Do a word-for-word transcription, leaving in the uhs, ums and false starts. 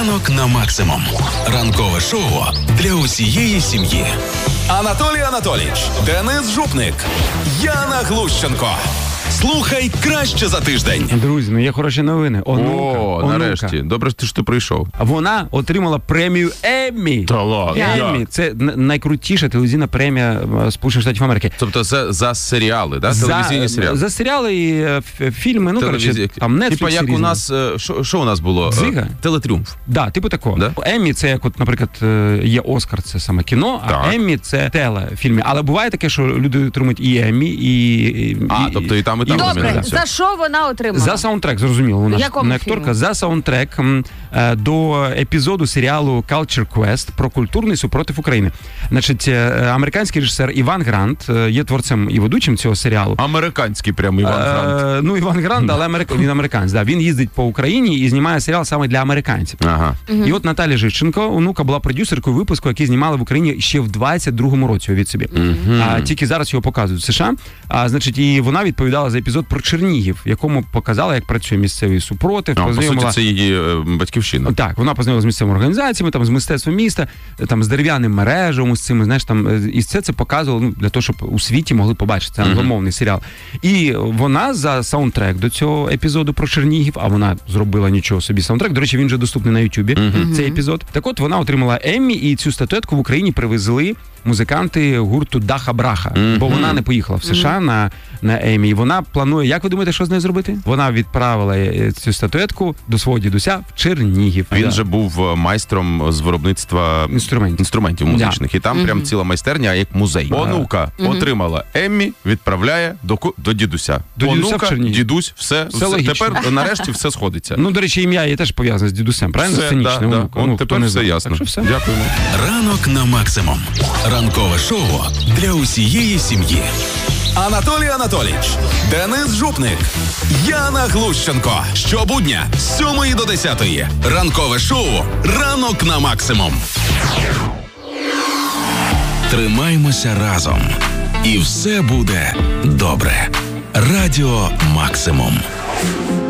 Ранок на максимум. Ранкове шоу для усієї сім'ї. Анатолій Анатолійович, Денис Жупник, Яна Глущенко. Слухай краще за тиждень. Друзі, ну є хороші новини. Онука, О, онука. нарешті. Добре, що ти прийшов. Вона отримала премію Еммі. Та ладно. Еммі. Це н- найкрутіша телевізійна премія е, Сполучених Штатів Америки. Тобто за, за серіали, да? Телевізійні серіали. За серіали і е, ф- фільми, ну, коротше, Телевізі- там Netflix Типа як у різні. нас, е, що що у нас було? Дзига? Е, Телетріумф. Да, типу такого. Да? Еммі це як, от, наприклад, е, є Оскар, це саме кіно, а Так. Еммі це телефільми. Але буває таке, що люди отримують і Еммі, і... і А, тобто і там, і там. Добре, номінація. за що вона отримала? За саундтрек, зрозуміло, вона В ж якому не акторка. фільмі? За саундтрек м, е, до епізоду серіалу Culture Quest про культурний супротив України. Значить, е, американський режисер Іван Грант е, є творцем і ведучим цього серіалу. Американський прям Іван Грант. Е, ну, Іван Грант, але америк... він американець. Да. Він їздить по Україні і знімає серіал саме для американців. Ага. І от Наталя Жиченко, онука, була продюсеркою випуску, який знімали в Україні ще в двадцять другому році, від собі. А, тільки зараз його показують в США. А, значить, і вона відповідала за епізод про Чернігів, в якому показала, як працює місцевий супротив. А, по суті, познайомила... це її е, батьківщина. Так, вона познайомилася з місцевими організаціями, там, з мистецтвом міста, там, з дерев'яним мережем, з цими, знаєш, там, і все це показувало, ну, для того, щоб у світі могли побачити. Це англомовний серіал. І вона за саундтрек до цього епізоду про Чернігів, а вона зробила нічого собі саундтрек. До речі, він вже доступний на Ютубі, цей епізод. Так от, вона отримала Еммі, і цю статуетку в Україні привезли музиканти гурту Даха Браха, бо вона не поїхала в США на, на Еммі. І вона планує, як ви думаєте, що з нею зробити? Вона відправила е, цю статуетку до свого дідуся в Чернігів. Він Да. же був е, майстром з виробництва Інструментів. інструментів музичних. І там прям ціла майстерня, як музей. Онука отримала Еммі, відправляє до, ку- до дідуся. До дідуся в Онука, Чернігів. дідусь, все, Все все логічно. тепер нарешті все сходиться. Ну, до речі, ім'я її теж пов'язане з дідусем, правильно? Все, Сценічне. да, да. онука. От Ну, тепер хто не все знає. ясно. Так що все. Дякуємо. Ранок на максимум. Ранкове шоу для усієї сім'ї. Анатолій Анатолійович, Денис Жупник, Яна Глущенко. Щобудня з сьомої до десятої. Ранкове шоу «Ранок на максимум». Тримаймося разом. І все буде добре. Радіо Максимум.